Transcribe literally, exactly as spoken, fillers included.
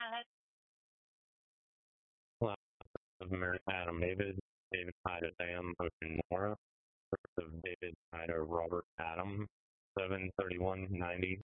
Last of Mary Adam David, David Ida Sam Ocean Nora, first of David Ida Robert Adam, seven thirty-one ninety,